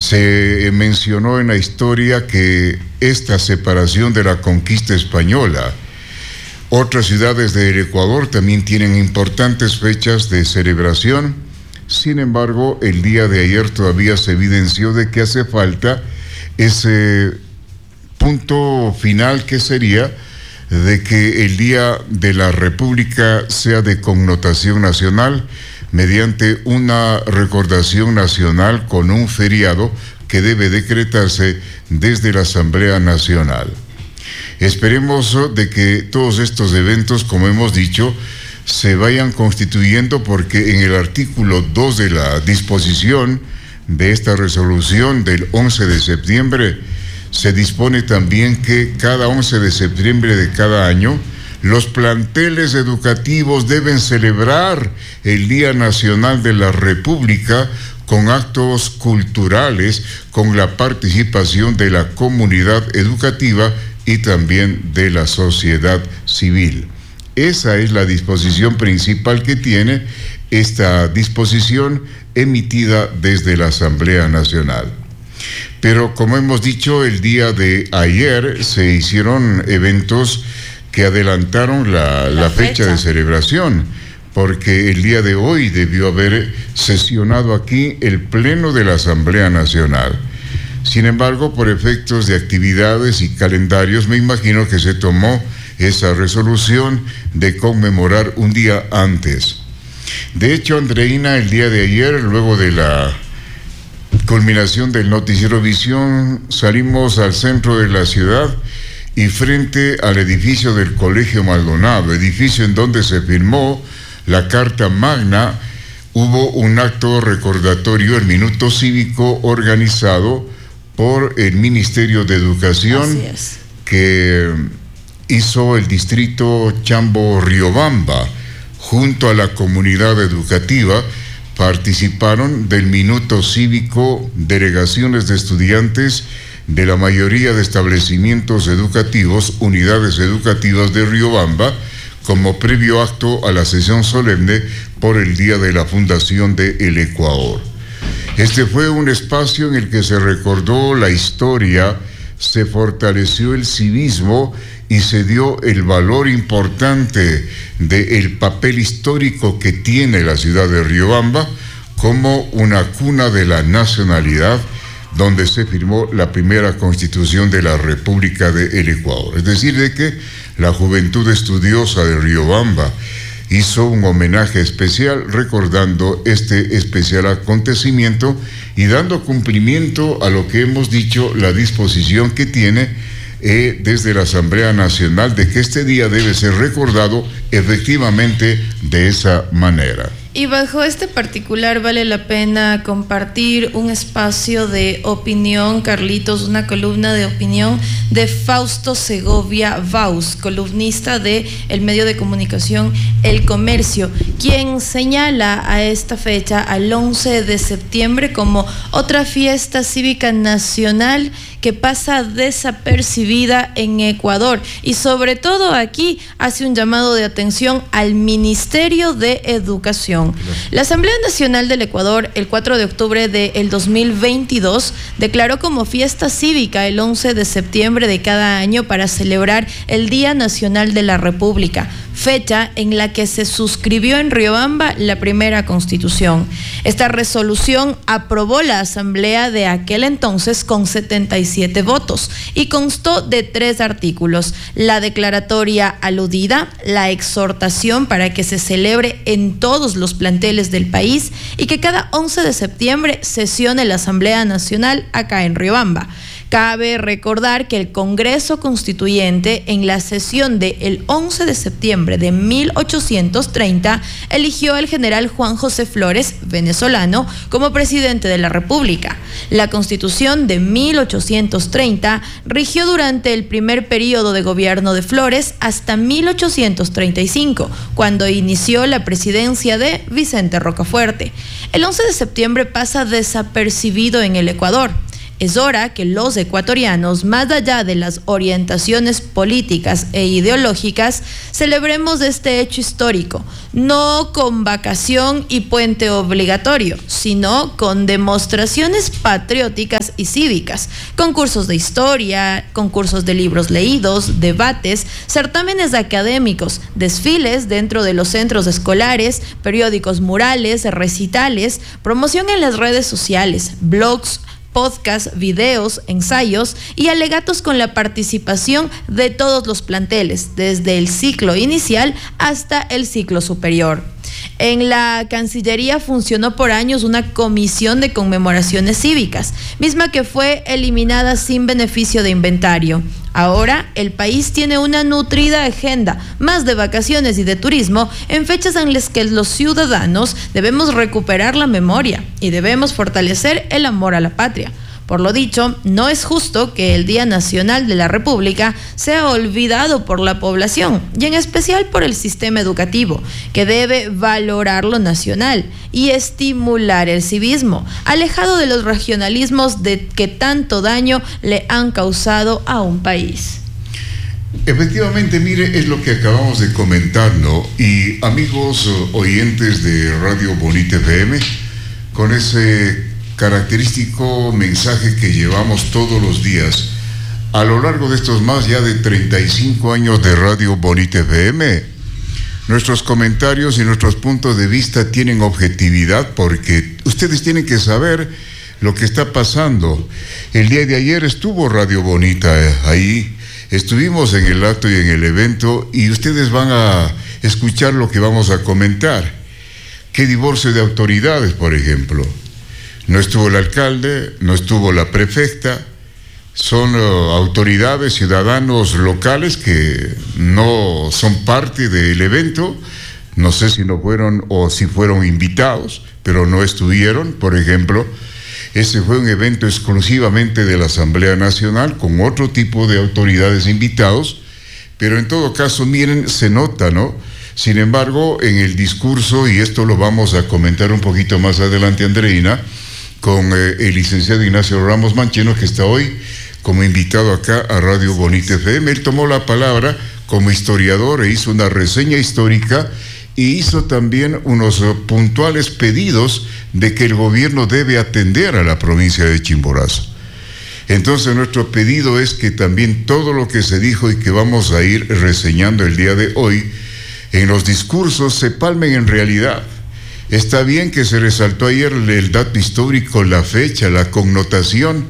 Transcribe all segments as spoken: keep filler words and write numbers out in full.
Se mencionó en la historia que esta separación de la conquista española, otras ciudades del Ecuador también tienen importantes fechas de celebración. Sin embargo, el día de ayer todavía se evidenció de que hace falta ese punto final, que sería de que el Día de la República sea de connotación nacional mediante una recordación nacional con un feriado que debe decretarse desde la Asamblea Nacional. Esperemos de que todos estos eventos, como hemos dicho, se vayan constituyendo, porque en el artículo dos de la disposición de esta resolución del once de septiembre se dispone también que cada once de septiembre de cada año los planteles educativos deben celebrar el Día Nacional de la República con actos culturales, con la participación de la comunidad educativa y también de la sociedad civil. Esa es la disposición principal que tiene esta disposición emitida desde la Asamblea Nacional. Pero como hemos dicho, el día de ayer se hicieron eventos que adelantaron la, la, la fecha. fecha de celebración, porque el día de hoy debió haber sesionado aquí el Pleno de la Asamblea Nacional. Sin embargo, por efectos de actividades y calendarios, me imagino que se tomó esa resolución de conmemorar un día antes. De hecho, Andreina, el día de ayer, luego de la culminación del noticiero Visión, salimos al centro de la ciudad y frente al edificio del Colegio Maldonado, edificio en donde se firmó la Carta Magna, hubo un acto recordatorio, el Minuto Cívico, organizado por el Ministerio de Educación, que hizo el distrito Chambo-Riobamba. Junto a la comunidad educativa participaron del Minuto Cívico delegaciones de estudiantes de la mayoría de establecimientos educativos, unidades educativas de Riobamba, como previo acto a la sesión solemne por el Día de la Fundación de El Ecuador. Este fue un espacio en el que se recordó la historia, se fortaleció el civismo y se dio el valor importante del papel histórico que tiene la ciudad de Riobamba como una cuna de la nacionalidad, donde se firmó la primera constitución de la República del Ecuador. Es decir, de que la juventud estudiosa de Riobamba hizo un homenaje especial recordando este especial acontecimiento y dando cumplimiento a lo que hemos dicho, la disposición que tiene eh, desde la Asamblea Nacional de que este día debe ser recordado efectivamente de esa manera. Y bajo este particular vale la pena compartir un espacio de opinión, Carlitos, una columna de opinión de Fausto Segovia Vaus, columnista de el medio de comunicación El Comercio, quien señala a esta fecha, al once de septiembre, como otra fiesta cívica nacional que pasa desapercibida en Ecuador, y sobre todo aquí hace un llamado de atención al Ministerio de Educación. La Asamblea Nacional del Ecuador, el cuatro de octubre del dos mil veintidós, declaró como fiesta cívica el once de septiembre de cada año para celebrar el Día Nacional de la República, fecha en la que se suscribió en Riobamba la primera Constitución. Esta resolución aprobó la Asamblea de aquel entonces con setenta y siete votos y constó de tres artículos: la declaratoria aludida, la exhortación para que se celebre en todos los planteles del país y que cada once de septiembre sesione la Asamblea Nacional acá en Riobamba. Cabe recordar que el Congreso Constituyente, en la sesión del once de septiembre de mil ochocientos treinta, eligió al general Juan José Flores, venezolano, como presidente de la República. La Constitución de mil ochocientos treinta rigió durante el primer periodo de gobierno de Flores hasta mil ochocientos treinta y cinco, cuando inició la presidencia de Vicente Rocafuerte. El once de septiembre pasa desapercibido en el Ecuador. Es hora que los ecuatorianos, más allá de las orientaciones políticas e ideológicas, celebremos este hecho histórico, no con vacación y puente obligatorio, sino con demostraciones patrióticas y cívicas, concursos de historia, concursos de libros leídos, debates, certámenes académicos, desfiles dentro de los centros escolares, periódicos murales, recitales, promoción en las redes sociales, blogs, podcasts, videos, ensayos y alegatos con la participación de todos los planteles, desde el ciclo inicial hasta el ciclo superior. En la Cancillería funcionó por años una comisión de conmemoraciones cívicas, misma que fue eliminada sin beneficio de inventario. Ahora el país tiene una nutrida agenda, más de vacaciones y de turismo, en fechas en las que los ciudadanos debemos recuperar la memoria y debemos fortalecer el amor a la patria. Por lo dicho, no es justo que el Día Nacional de la República sea olvidado por la población, y en especial por el sistema educativo, que debe valorar lo nacional y estimular el civismo, alejado de los regionalismos de que tanto daño le han causado a un país. Efectivamente, mire, es lo que acabamos de comentar, ¿no? Y amigos oyentes de Radio Bonita F M, con ese característico mensaje que llevamos todos los días a lo largo de estos más ya de treinta y cinco años de Radio Bonita F M. Nuestros comentarios y nuestros puntos de vista tienen objetividad porque ustedes tienen que saber lo que está pasando. El día de ayer estuvo Radio Bonita eh, ahí, estuvimos en el acto y en el evento y ustedes van a escuchar lo que vamos a comentar. ¿Qué divorcio de autoridades, por ejemplo? No estuvo el alcalde, no estuvo la prefecta, son uh, autoridades, ciudadanos locales que no son parte del evento, no sé si no fueron o si fueron invitados, pero no estuvieron. Por ejemplo, ese fue un evento exclusivamente de la Asamblea Nacional con otro tipo de autoridades invitados, pero en todo caso, miren, se nota, ¿no? Sin embargo, en el discurso, y esto lo vamos a comentar un poquito más adelante, Andreina, con eh, el licenciado Ignacio Ramos Mancheno, que está hoy como invitado acá a Radio Bonita F M. Él tomó la palabra como historiador e hizo una reseña histórica y hizo también unos uh, puntuales pedidos de que el gobierno debe atender a la provincia de Chimborazo. Entonces nuestro pedido es que también todo lo que se dijo y que vamos a ir reseñando el día de hoy, en los discursos se palmen en realidad. Está bien que se resaltó ayer el dato histórico, la fecha, la connotación,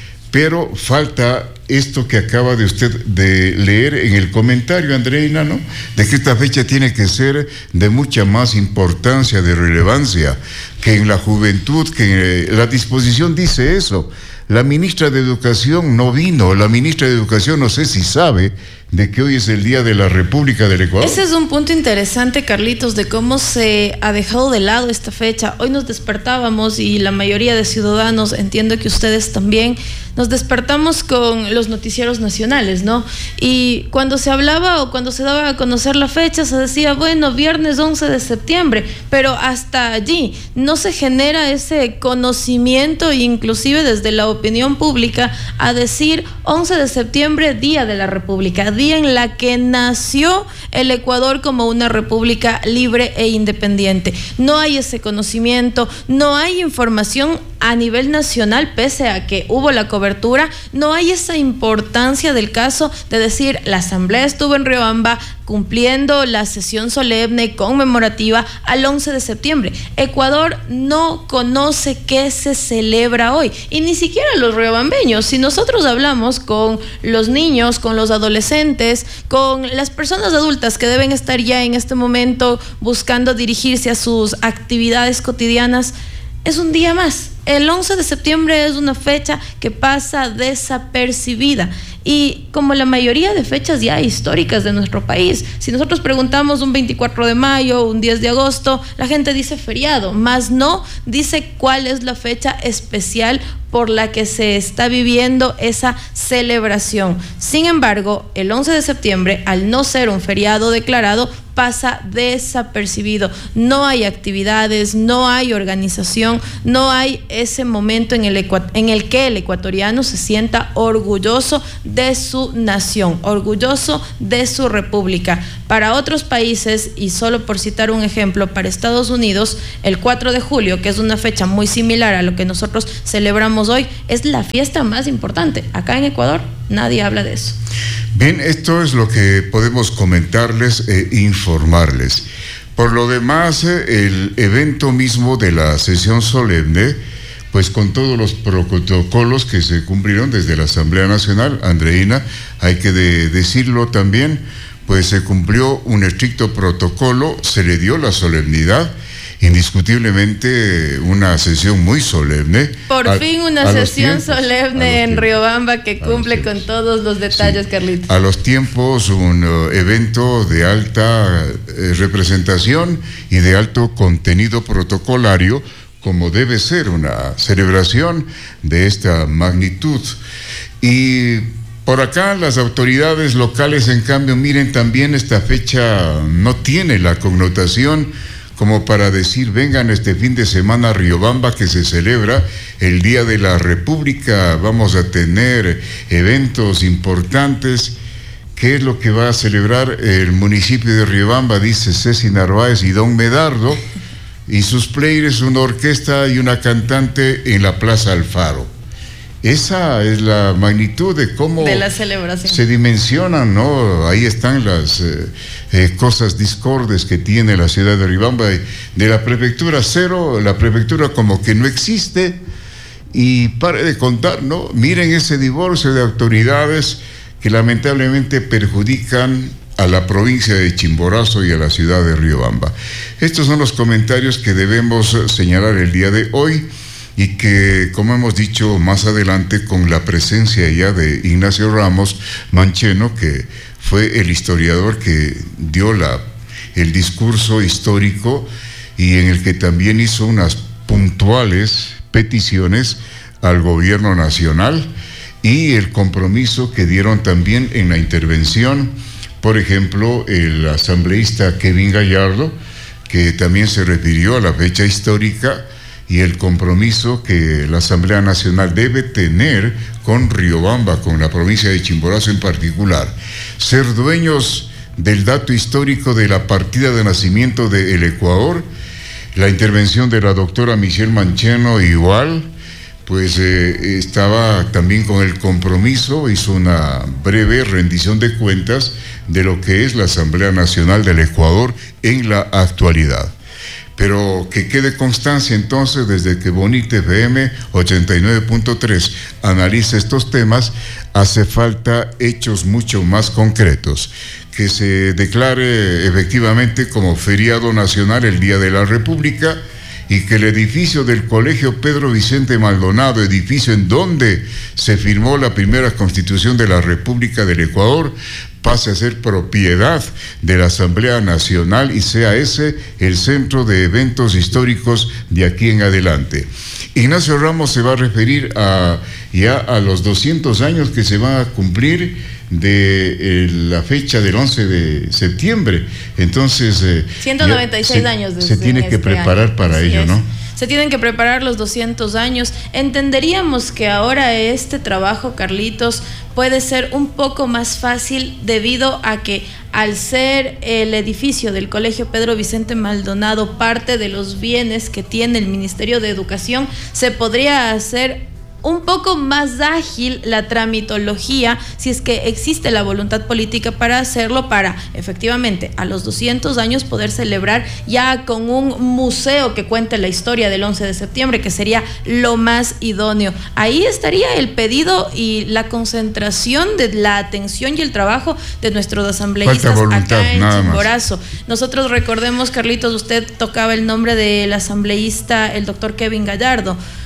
pero falta esto que acaba de usted de leer en el comentario, Andreina, ¿no? De que esta fecha tiene que ser de mucha más importancia, de relevancia, que en la juventud, que la disposición dice eso. La ministra de Educación no vino, la ministra de Educación no sé si sabe de que hoy es el Día de la República del Ecuador. Ese es un punto interesante, Carlitos, de cómo se ha dejado de lado esta fecha. Hoy nos despertábamos y la mayoría de ciudadanos, entiendo que ustedes también, nos despertamos con los noticieros nacionales, ¿no? Y cuando se hablaba o cuando se daba a conocer la fecha, se decía, bueno, viernes once de septiembre, pero hasta allí no se genera ese conocimiento, inclusive desde la opinión pública, a decir once de septiembre, Día de la República, día en la que nació el Ecuador como una república libre e independiente. No hay ese conocimiento, no hay información a nivel nacional, pese a que hubo la cobertura, no hay esa importancia del caso de decir, la asamblea estuvo en Riobamba cumpliendo la sesión solemne conmemorativa al once de septiembre. Ecuador no conoce qué se celebra hoy, y ni siquiera los riobambeños. Si nosotros hablamos con los niños, con los adolescentes, con las personas adultas que deben estar ya en este momento buscando dirigirse a sus actividades cotidianas, es un día más. El once de septiembre es una fecha que pasa desapercibida y como la mayoría de fechas ya históricas de nuestro país. Si nosotros preguntamos un veinticuatro de mayo, un diez de agosto, la gente dice feriado, más no dice cuál es la fecha especial por la que se está viviendo esa celebración. Sin embargo, el once de septiembre, al no ser un feriado declarado, pasa desapercibido. No hay actividades, no hay organización, no hay ese momento en el, en el que el ecuatoriano se sienta orgulloso de su nación, orgulloso de su república. Para otros países, y solo por citar un ejemplo, para Estados Unidos, el cuatro de julio, que es una fecha muy similar a lo que nosotros celebramos hoy, es la fiesta más importante. Acá en Ecuador nadie habla de eso. Bien, esto es lo que podemos comentarles e informarles. Por lo demás, el evento mismo de la sesión solemne, pues con todos los protocolos que se cumplieron desde la Asamblea Nacional, Andreina, hay que de decirlo también, pues se cumplió un estricto protocolo, se le dio la solemnidad, indiscutiblemente una sesión muy solemne. Por a, fin una sesión tiempos, solemne en Riobamba que cumple con todos los detalles, sí. Carlitos. A los tiempos, un uh, evento de alta eh, representación y de alto contenido protocolario, como debe ser una celebración de esta magnitud. Y por acá las autoridades locales, en cambio, miren, también esta fecha no tiene la connotación como para decir, vengan este fin de semana a Riobamba que se celebra el Día de la República, vamos a tener eventos importantes. ¿Qué es lo que va a celebrar el municipio de Riobamba? Dice Ceci Narváez y Don Medardo, y sus players, una orquesta y una cantante en la Plaza Alfaro. Esa es la magnitud de cómo de la celebración se dimensionan, ¿no? Ahí están las eh, eh, cosas discordes que tiene la ciudad de Riobamba. De la prefectura cero, la prefectura como que no existe, y pare de contar, ¿no? Miren ese divorcio de autoridades que lamentablemente perjudican a la provincia de Chimborazo y a la ciudad de Riobamba. Estos son los comentarios que debemos señalar el día de hoy, y que, como hemos dicho más adelante, con la presencia ya de Ignacio Ramos Mancheno, que fue el historiador que dio la, el discurso histórico y en el que también hizo unas puntuales peticiones al gobierno nacional, y el compromiso que dieron también en la intervención, por ejemplo, el asambleísta Kevin Gallardo, que también se refirió a la fecha histórica y el compromiso que la Asamblea Nacional debe tener con Riobamba, con la provincia de Chimborazo en particular. Ser dueños del dato histórico de la partida de nacimiento del Ecuador. La intervención de la doctora Michelle Mancheno igual, pues eh, estaba también con el compromiso, hizo una breve rendición de cuentas de lo que es la Asamblea Nacional del Ecuador en la actualidad. Pero que quede constancia entonces, desde que Bonita F M ochenta y nueve punto tres analiza estos temas, hace falta hechos mucho más concretos. Que se declare efectivamente como feriado nacional el Día de la República, y que el edificio del Colegio Pedro Vicente Maldonado, edificio en donde se firmó la primera Constitución de la República del Ecuador, pase a ser propiedad de la Asamblea Nacional y sea ese el centro de eventos históricos de aquí en adelante. Ignacio Ramos se va a referir a, ya a los doscientos años que se van a cumplir de eh, la fecha del once de septiembre. Entonces, eh, ciento noventa y seis se, años desde se tiene que este preparar año. para Así ello, es. ¿no? Se tienen que preparar los doscientos años. Entenderíamos que ahora este trabajo, Carlitos, puede ser un poco más fácil debido a que, al ser el edificio del Colegio Pedro Vicente Maldonado parte de los bienes que tiene el Ministerio de Educación, se podría hacer un poco más ágil la tramitología, si es que existe la voluntad política para hacerlo, para efectivamente a los doscientos años poder celebrar ya con un museo que cuente la historia del once de septiembre, que sería lo más idóneo. Ahí estaría el pedido y la concentración de la atención y el trabajo de nuestros asambleístas voluntad, acá en más. Chimborazo. Nosotros recordemos, Carlitos, usted tocaba el nombre del asambleísta, el doctor Kevin Gallardo.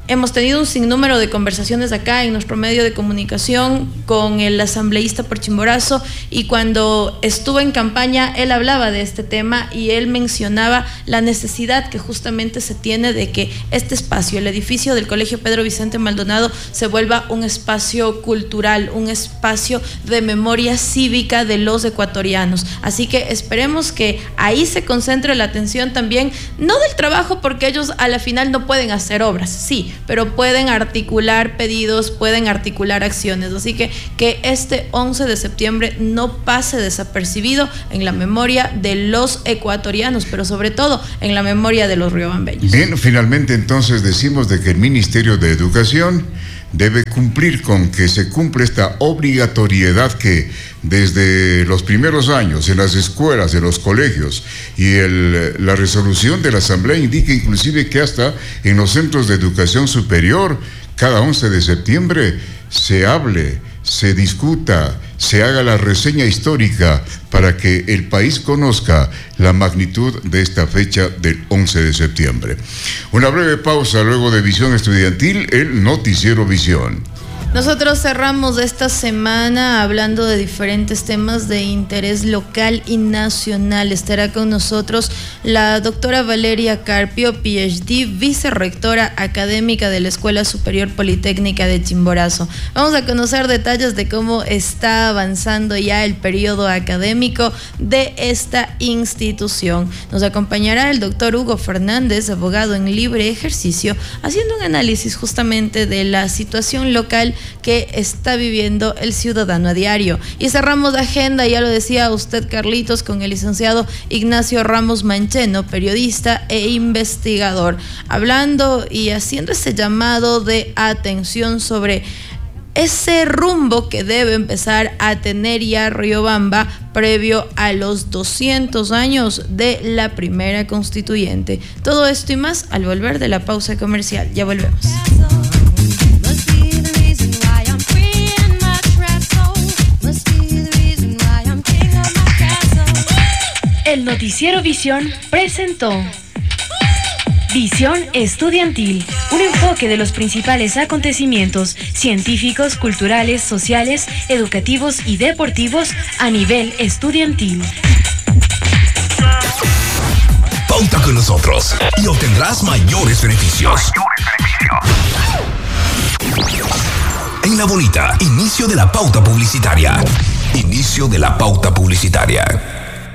hemos tenido un sinnúmero de conversaciones acá en nuestro medio de comunicación con el asambleísta por Chimborazo, y cuando estuvo en campaña él hablaba de este tema y él mencionaba la necesidad que justamente se tiene de que este espacio, el edificio del Colegio Pedro Vicente Maldonado, se vuelva un espacio cultural, un espacio de memoria cívica de los ecuatorianos. Así que esperemos que ahí se concentre la atención también, no del trabajo, porque ellos a la final no pueden hacer obras, sí, pero pueden articular pedidos, pueden articular acciones. Así que que este once de septiembre no pase desapercibido en la memoria de los ecuatorianos, pero sobre todo en la memoria de los riobambeños. Bien, finalmente entonces decimos de que el Ministerio de Educación debe cumplir con que se cumple esta obligatoriedad que desde los primeros años en las escuelas, en los colegios, y el, la resolución de la Asamblea indica inclusive que hasta en los centros de educación superior, cada once de septiembre se hable, se discuta, se haga la reseña histórica para que el país conozca la magnitud de esta fecha del once de septiembre. Una breve pausa luego de Visión Estudiantil, el noticiero Visión. Nosotros cerramos esta semana hablando de diferentes temas de interés local y nacional. Estará con nosotros la doctora Valeria Carpio, P H D, vicerrectora académica de la Escuela Superior Politécnica de Chimborazo. Vamos a conocer detalles de cómo está avanzando ya el periodo académico de esta institución. Nos acompañará el doctor Hugo Fernández, abogado en libre ejercicio, haciendo un análisis justamente de la situación local que está viviendo el ciudadano a diario. Y cerramos la agenda, ya lo decía usted, Carlitos, con el licenciado Ignacio Ramos Mancheno, periodista e investigador, hablando y haciendo ese llamado de atención sobre ese rumbo que debe empezar a tener ya Riobamba previo a los doscientos años de la primera constituyente. Todo esto y más al volver de la pausa comercial. Ya volvemos. El noticiero Visión presentó Visión Estudiantil, un enfoque de los principales acontecimientos científicos, culturales, sociales, educativos y deportivos a nivel estudiantil. Pauta con nosotros y obtendrás mayores beneficios. En La Bonita, inicio de la pauta publicitaria. Inicio de la pauta publicitaria.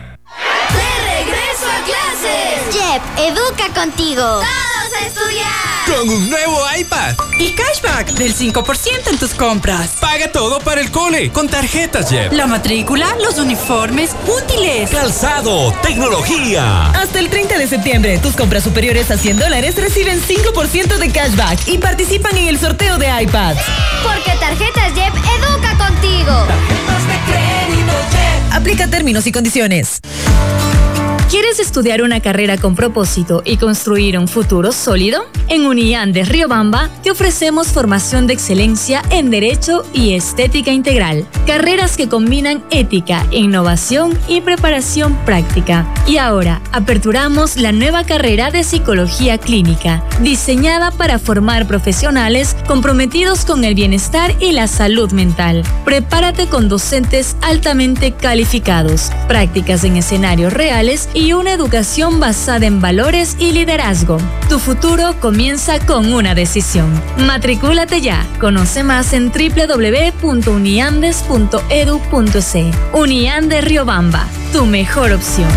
Jep, educa contigo. ¡Todos a estudiar! Con un nuevo iPad y cashback del cinco por ciento en tus compras. Paga todo para el cole con tarjetas Jep. La matrícula, los uniformes, útiles, calzado, tecnología. Hasta el treinta de septiembre, tus compras superiores a cien dólares reciben cinco por ciento de cashback y participan en el sorteo de iPads. Porque Tarjetas Jep educa contigo. Tarjetas de crédito Jep. Aplica términos y condiciones. ¿Quieres estudiar una carrera con propósito y construir un futuro sólido? En Uniandes Riobamba te ofrecemos formación de excelencia en Derecho y Estética Integral. Carreras que combinan ética, innovación y preparación práctica. Y ahora, aperturamos la nueva carrera de Psicología Clínica, diseñada para formar profesionales comprometidos con el bienestar y la salud mental. Prepárate con docentes altamente calificados, prácticas en escenarios reales y y una educación basada en valores y liderazgo. Tu futuro comienza con una decisión. Matricúlate ya. Conoce más en doble u doble u doble u punto uniandes punto edu punto es. Uniandes Riobamba, tu mejor opción.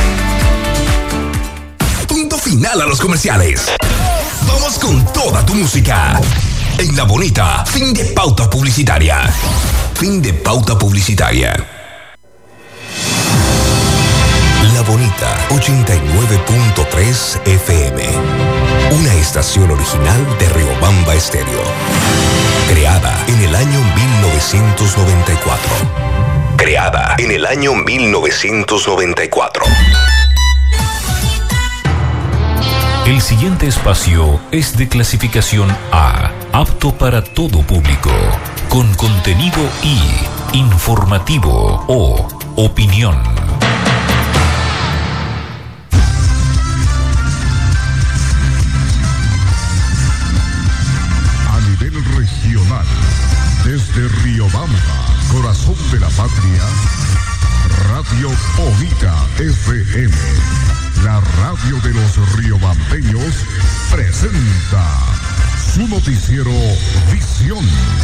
Punto final a los comerciales. Vamos con toda tu música. En La Bonita, fin de pauta publicitaria. Fin de pauta publicitaria. La Bonita, ochenta y nueve punto tres F M. Una estación original de Riobamba Estéreo. Creada en el año mil novecientos noventa y cuatro. Creada en el año mil novecientos noventa y cuatro. El siguiente espacio es de clasificación A, apto para todo público, con contenido I, informativo o opinión. de Riobamba, corazón de la patria, Radio Bonita F M, la radio de los riobambeños, presenta su noticiero Visión.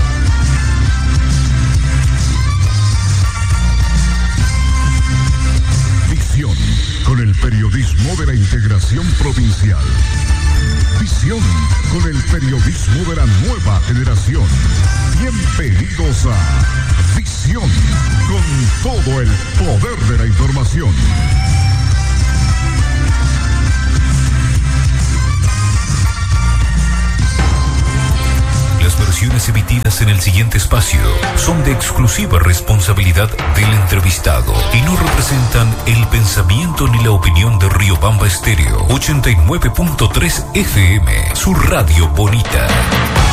Visión, con el periodismo de la integración provincial. Visión, con el periodismo de la nueva generación. Bienvenidos a Visión, con todo el poder de la información. Las versiones emitidas en el siguiente espacio son de exclusiva responsabilidad del entrevistado y no representan el pensamiento ni la opinión de Riobamba Estéreo ochenta y nueve punto tres F M, su radio bonita.